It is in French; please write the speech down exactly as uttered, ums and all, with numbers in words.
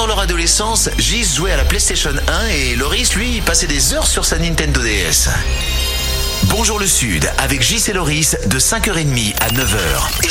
Pendant leur adolescence, Gis jouait à la PlayStation un et Loris, lui, passait des heures sur sa Nintendo D S. Bonjour le Sud, avec Gis et Loris, de cinq heures trente à neuf heures.